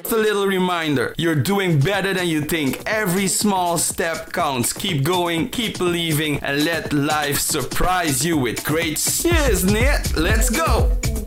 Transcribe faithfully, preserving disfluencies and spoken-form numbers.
A little reminder, you're doing better than you think. Every small step counts. Keep going, keep believing, and let life surprise you with great shiznit. Let's go!